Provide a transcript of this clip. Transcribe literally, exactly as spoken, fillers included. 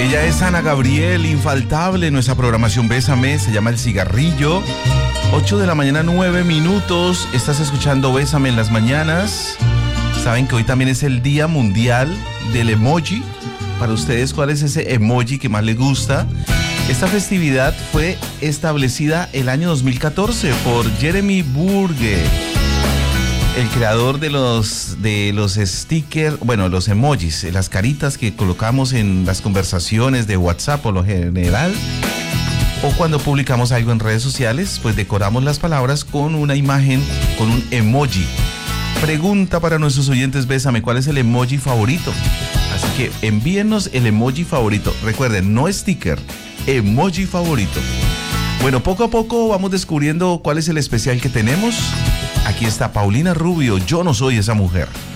Ella es Ana Gabriel, infaltable en nuestra programación Bésame, se llama El Cigarrillo. ocho de la mañana, nueve minutos. Estás escuchando Bésame en las mañanas. Saben que hoy también es el Día Mundial del Emoji. Para ustedes, ¿cuál es ese emoji que más les gusta? Esta festividad fue establecida el año dos mil catorce por Jeremy Burge, el creador de los, de los stickers, bueno, los emojis, las caritas que colocamos en las conversaciones de WhatsApp por lo general, o cuando publicamos algo en redes sociales, pues decoramos las palabras con una imagen, con un emoji. Pregunta para nuestros oyentes, Bésame, ¿cuál es el emoji favorito? Así que envíennos el emoji favorito. Recuerden, no sticker, emoji favorito. Bueno, poco a poco vamos descubriendo cuál es el especial que tenemos. Aquí está Paulina Rubio, Yo no soy esa mujer.